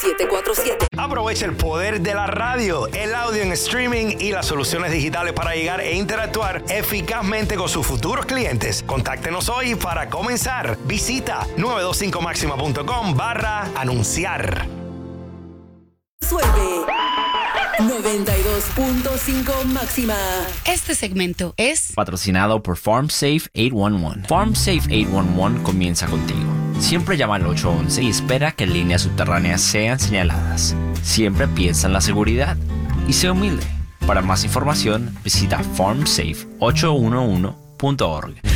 747. Aprovecha el poder de la radio, el audio en streaming y las soluciones digitales para llegar e interactuar eficazmente con sus futuros clientes. Contáctenos hoy para comenzar. Visita 925maxima.com/anunciar. Suelve 92.5 máxima. Este segmento es patrocinado por FarmSafe 811. FarmSafe 811 comienza contigo. Siempre llama al 811 y espera que líneas subterráneas sean señaladas. Siempre piensa en la seguridad y sé humilde. Para más información, visita farmsafe811.org.